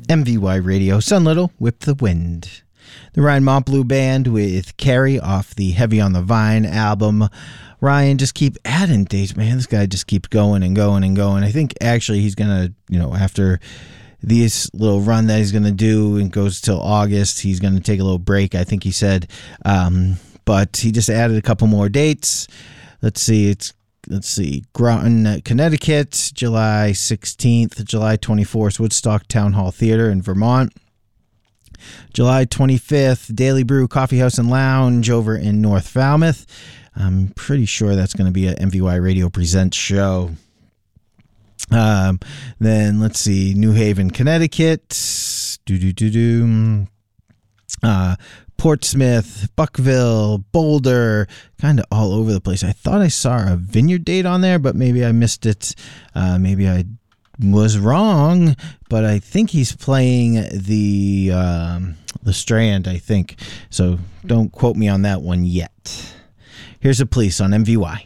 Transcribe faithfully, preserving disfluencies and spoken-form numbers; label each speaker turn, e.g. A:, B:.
A: M V Y Radio, Sun Little, Whip the Wind. The Ryan Montbleu Band with Carrie off the Heavy on the Vine album. Ryan, just keep adding dates, man. This guy just keeps going and going and going. I think actually he's going to, you know, after this little run that he's going to do and goes till August, he's going to take a little break, I think he said. Um, but he just added a couple more dates. Let's see, it's Let's see, Groton, Connecticut, July sixteenth, July twenty-fourth, Woodstock Town Hall Theater in Vermont. July twenty-fifth, Daily Brew Coffee House and Lounge over in North Falmouth. I'm pretty sure that's going to be a M V Y Radio Presents show. Um, then let's see, New Haven, Connecticut. Do do do do. Uh, Portsmouth, Buckville, Boulder, kind of all over the place. I thought I saw a Vineyard date on there, but maybe I missed it. Uh, maybe I was wrong, but I think he's playing the um, the Strand, I think. So don't quote me on that one yet. Here's the Police on M V Y.